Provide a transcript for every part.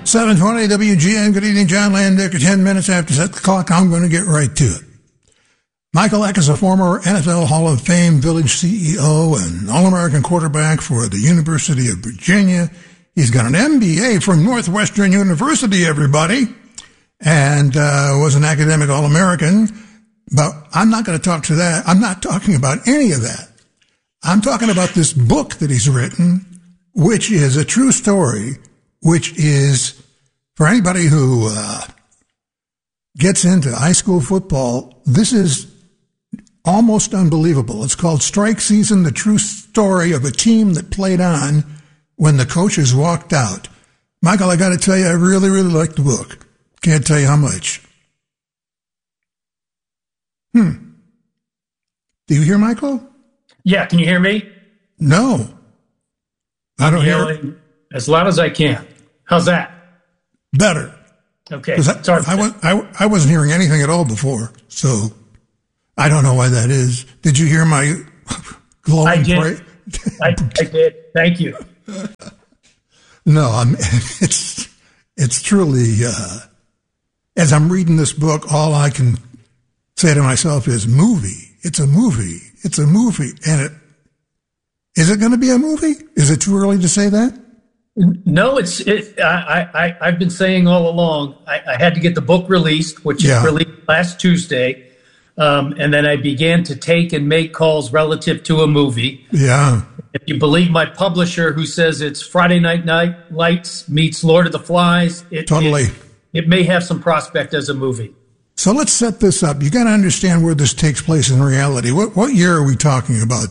720 WGN. Good evening, John Landecker. 10 minutes after set the clock. I'm going to get right to it. Michael Eck is a former NFL Hall of Fame Village CEO and All-American quarterback for the University of Virginia. He's got an MBA from Northwestern University, everybody, and was an academic All-American. But I'm not going to talk to that. I'm not talking about any of that. I'm talking about this book that he's written, which is a true story, which is, for anybody who gets into high school football, this is almost unbelievable. It's called Strike Season, the true story of a team that played on when the coaches walked out. Michael, I got to tell you, I really, really like the book. Can't tell you how much. Do you hear Michael? Yeah, can you hear me? No. I don't hear it. As loud as I can. How's that? Better. Okay. Sorry. I wasn't hearing anything at all before, so I don't know why that is. Did you hear my glowing praise? I did. Thank you. No, it's truly, as I'm reading this book, all I can say to myself is movie. It's a movie. It's a movie. And is it going to be a movie? Is it too early to say that? No, I've been saying all along, I had to get the book released, which is released last Tuesday. And then I began to take and make calls relative to a movie. Yeah. If you believe my publisher who says it's Friday Night Lights meets Lord of the Flies, it may have some prospect as a movie. So let's set this up. You got to understand where this takes place in reality. What year are we talking about?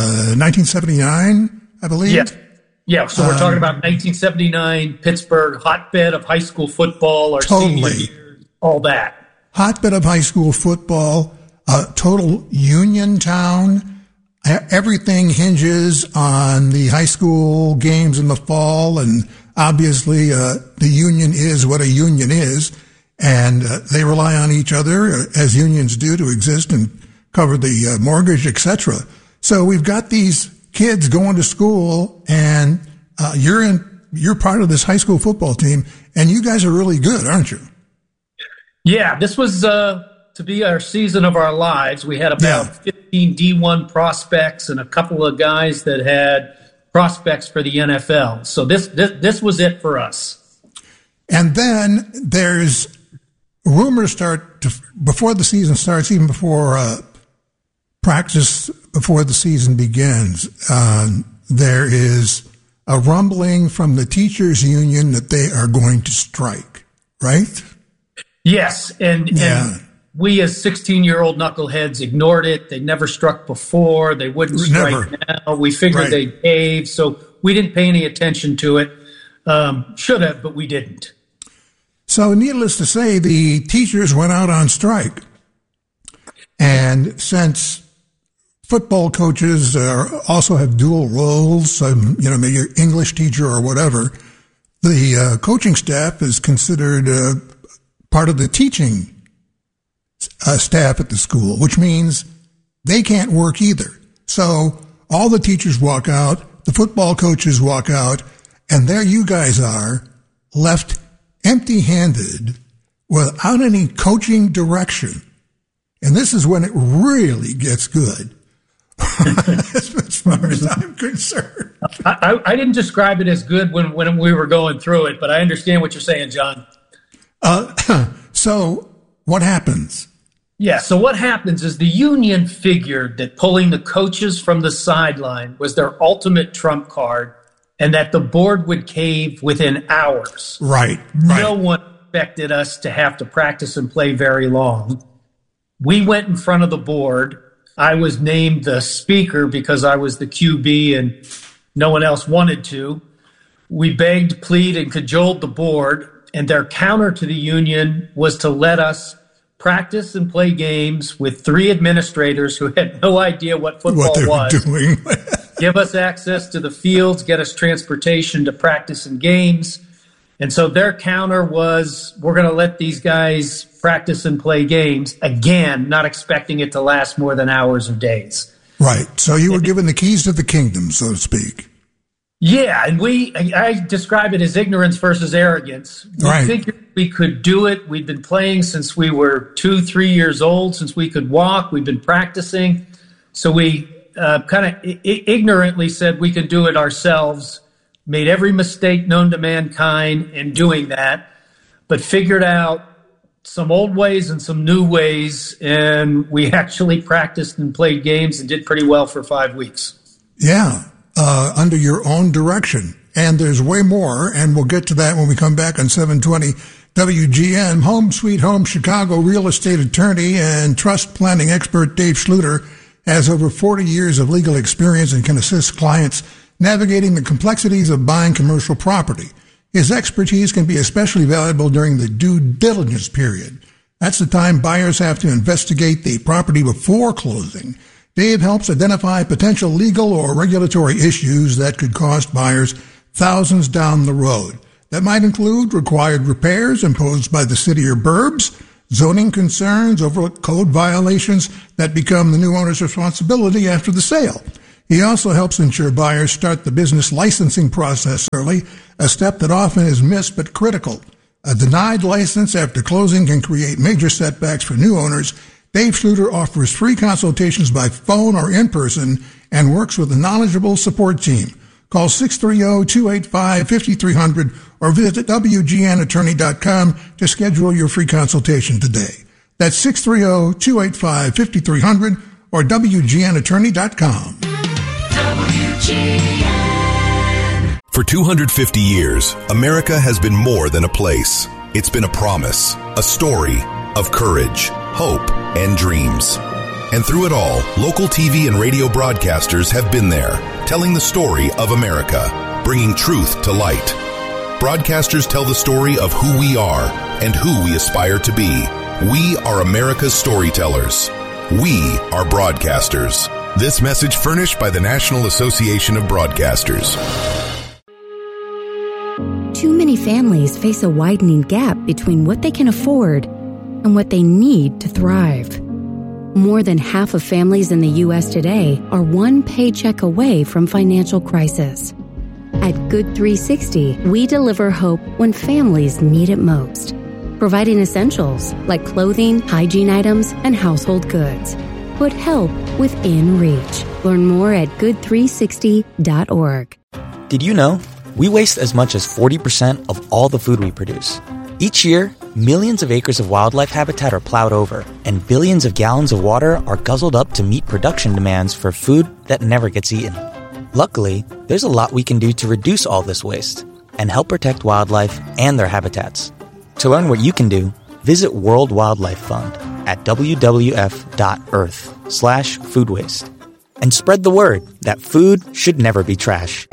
1979, I believe? Yeah. So we're talking about 1979, Pittsburgh, hotbed of high school football, our senior year, all that. Hotbed of high school football, total union town. Everything hinges on the high school games in the fall, and obviously the union is what a union is. And they rely on each other, as unions do, to exist and cover the mortgage, etc. So we've got these kids going to school, and you're part of this high school football team, and you guys are really good, aren't you? Yeah, this was to be our season of our lives. We had about 15 D1 prospects and a couple of guys that had prospects for the NFL. So this was it for us. And then there's rumors before the season starts, even before practice, before the season begins. There is a rumbling from the teachers union that they are going to strike, right? Yes. And we as 16-year-old knuckleheads ignored it. They never struck before. They wouldn't strike now. We figured they'd cave. So we didn't pay any attention to it. Should have, but we didn't. So needless to say, the teachers went out on strike. And since football coaches also have dual roles, maybe you're an English teacher or whatever, the coaching staff is considered part of the teaching staff at the school, which means they can't work either. So all the teachers walk out, the football coaches walk out, and there you guys are, left empty-handed without any coaching direction. And this is when it really gets good, as far as I'm concerned. I didn't describe it as good when we were going through it, but I understand what you're saying, John. So what happens? Yeah, so what happens is the union figured that pulling the coaches from the sideline was their ultimate trump card and that the board would cave within hours. Right. No one expected us to have to practice and play very long. We went in front of the board. I was named the speaker because I was the QB and no one else wanted to. We begged, plead, and cajoled the board, and their counter to the union was to let us practice and play games with 3 administrators who had no idea what football was. Doing. Give us access to the fields, get us transportation to practice and games. And so their counter was, we're going to let these guys practice and play games, again, not expecting it to last more than hours or days. Right. So you were given the keys to the kingdom, so to speak. Yeah, and I describe it as ignorance versus arrogance. We figured we could do it. We'd been playing since we were 2-3 years old, since we could walk. We've been practicing. So we kind of ignorantly said we could do it ourselves, made every mistake known to mankind in doing that, but figured out some old ways and some new ways, and we actually practiced and played games and did pretty well for 5 weeks. Yeah. Under your own direction. And there's way more, and we'll get to that when we come back on 720 WGN. Home Sweet Home Chicago real estate attorney and trust planning expert Dave Schluter has over 40 years of legal experience and can assist clients navigating the complexities of buying commercial property. His expertise can be especially valuable during the due diligence period. That's the time buyers have to investigate the property before closing. Dave helps identify potential legal or regulatory issues that could cost buyers thousands down the road. That might include required repairs imposed by the city or burbs, zoning concerns, overlooked code violations that become the new owner's responsibility after the sale. He also helps ensure buyers start the business licensing process early, a step that often is missed but critical. A denied license after closing can create major setbacks for new owners. Dave Schluter offers free consultations by phone or in person and works with a knowledgeable support team. Call 630-285-5300 or visit WGNattorney.com to schedule your free consultation today. That's 630-285-5300 or WGNattorney.com. WGN. For 250 years, America has been more than a place. It's been a promise, a story of courage, hope, and dreams. And through it all, local TV and radio broadcasters have been there, telling the story of America, bringing truth to light. Broadcasters tell the story of who we are and who we aspire to be. We are America's storytellers. We are broadcasters. This message furnished by the National Association of Broadcasters. Too many families face a widening gap between what they can afford and what they need to thrive. More than half of families in the U.S. today are one paycheck away from financial crisis. At Good 360, we deliver hope when families need it most, providing essentials like clothing, hygiene items, and household goods. Put help within reach. Learn more at good360.org. Did you know we waste as much as 40% of all the food we produce? Each year, millions of acres of wildlife habitat are plowed over, and billions of gallons of water are guzzled up to meet production demands for food that never gets eaten. Luckily, there's a lot we can do to reduce all this waste and help protect wildlife and their habitats. To learn what you can do, visit World Wildlife Fund at wwf.earth/food waste. And spread the word that food should never be trash.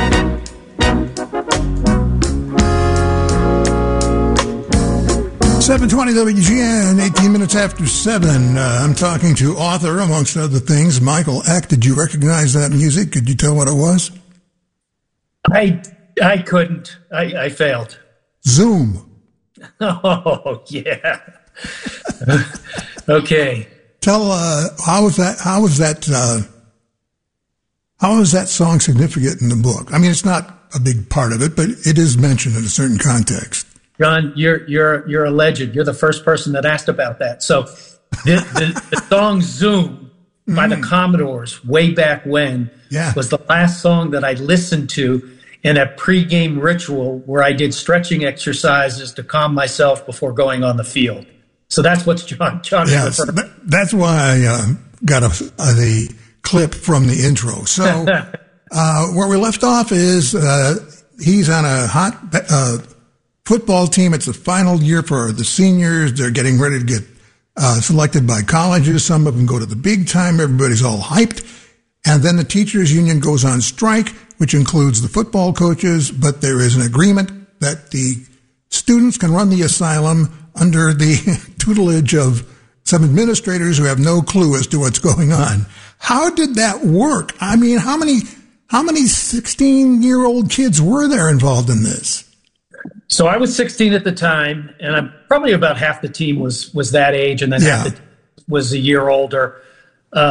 720 WGN, 18 minutes after 7. I'm talking to author, amongst other things, Michael Eck. Did you recognize that music? Could you tell what it was? I couldn't. I failed. Zoom. Oh, yeah. Okay. Tell, how is that song significant in the book? I mean, it's not a big part of it, but it is mentioned in a certain context. John, you're a legend. You're the first person that asked about that. So the song Zoom by the Commodores way back when was the last song that I listened to in a pregame ritual where I did stretching exercises to calm myself before going on the field. So that's what's John. Yes, that's why I got the clip from the intro. So where we left off is he's on a hot football team. It's the final year for the seniors. They're getting ready to get selected by colleges. Some of them go to the big time. Everybody's all hyped. And then the teachers union goes on strike, which includes the football coaches. But there is an agreement that the students can run the asylum under the tutelage of some administrators who have no clue as to what's going on. How did that work? I mean, how many 16-year-old kids were there involved in this? So I was 16 at the time, and I'm probably about half the team was that age, and then half the team was a year older.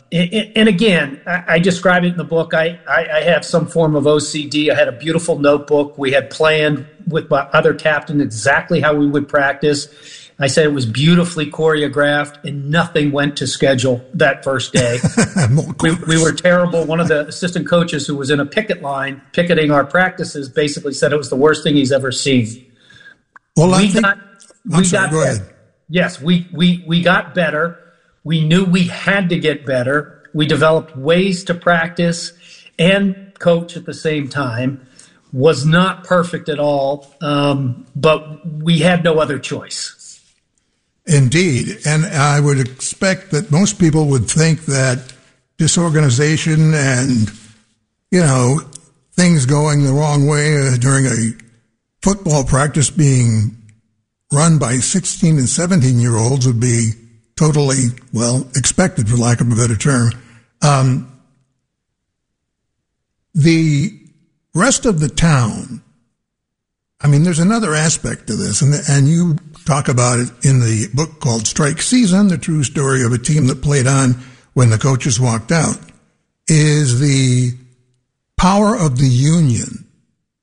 And again, I describe it in the book. I have some form of OCD. I had a beautiful notebook. We had planned with my other captain exactly how we would practice. I said it was beautifully choreographed, and nothing went to schedule that first day. we were terrible. One of the assistant coaches who was in a picket line picketing our practices basically said it was the worst thing he's ever seen. Well, go ahead. Yes, we got better. We knew we had to get better. We developed ways to practice and coach at the same time. Was not perfect at all, but we had no other choice. Indeed. And I would expect that most people would think that disorganization and, things going the wrong way during a football practice being run by 16 and 17-year-olds would be totally, expected, for lack of a better term. The rest of the town, there's another aspect to this, and you talk about it in the book called Strike Season, the true story of a team that played on when the coaches walked out, is the power of the